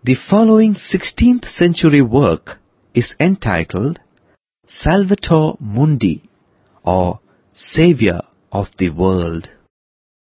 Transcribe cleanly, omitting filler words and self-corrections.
The following 16th century work is entitled Salvator Mundi, or Saviour of the World.